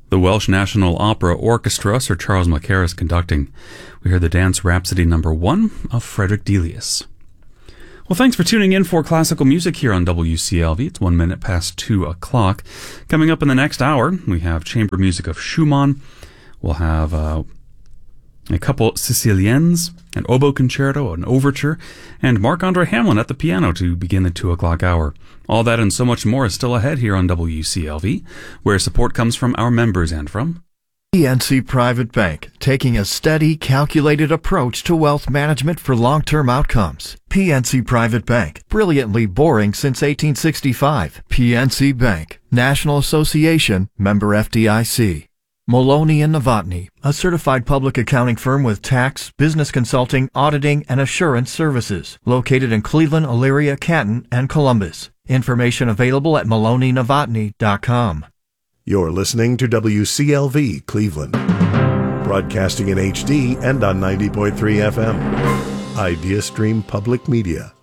The Welsh National Opera Orchestra, Sir Charles Mackerras conducting. We heard the Dance Rhapsody number 1 of Frederick Delius. Well, thanks for tuning in for classical music here on WCLV. It's 1 minute past 2 o'clock. Coming up in the next hour, we have chamber music of Schumann. We'll have a couple Siciliennes, an oboe concerto, an overture, and Marc-Andre Hamelin at the piano to begin the 2 o'clock hour. All that and so much more is still ahead here on WCLV, where support comes from our members and from PNC Private Bank, taking a steady, calculated approach to wealth management for long-term outcomes. PNC Private Bank, brilliantly boring since 1865. PNC Bank, National Association, member FDIC. Maloney & Novotny, a certified public accounting firm with tax, business consulting, auditing, and assurance services, located in Cleveland, Elyria, Canton, and Columbus. Information available at maloneynovotny.com. You're listening to WCLV Cleveland, broadcasting in HD and on 90.3 FM. IdeaStream Public Media.